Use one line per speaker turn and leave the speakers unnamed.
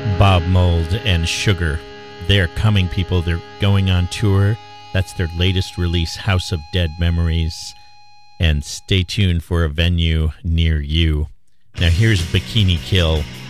Bob Mould and Sugar. They're coming, people. They're going on tour. That's their latest release, House of Dead Memories. And stay tuned for a venue near you. Now here's Bikini Kill